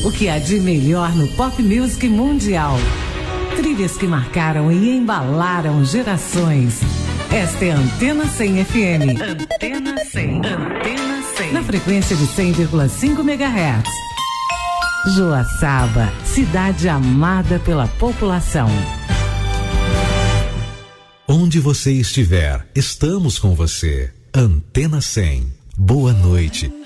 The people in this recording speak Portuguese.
O que há de melhor no pop music mundial. Trilhas que marcaram e embalaram gerações. Esta é a Antena 100 FM. Antena 100. Antena 100. Na frequência de 100,5 MHz. Joaçaba, cidade amada pela população. Onde você estiver, estamos com você. Antena 100. Boa noite.